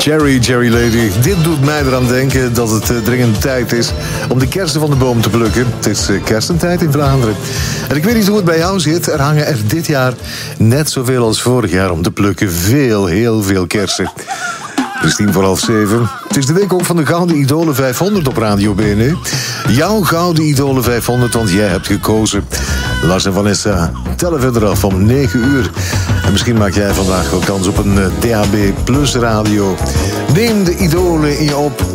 Cherry Lady. Dit doet mij eraan denken dat het dringend tijd is om de kersen van de boom te plukken. Het is kersentijd in Vlaanderen. En ik weet niet hoe het bij jou zit. Er hangen er dit jaar net zoveel als vorig jaar om te plukken. Heel veel kersen. Het is 7:10. Het is de week ook van de Gouden Idolen 500 op Radio BNE. Jouw Gouden Idolen 500, want jij hebt gekozen. Lars en Vanessa tellen verder af om 9 uur. En misschien maak jij vandaag wel kans op een DAB Plus radio. Neem de idolen in je op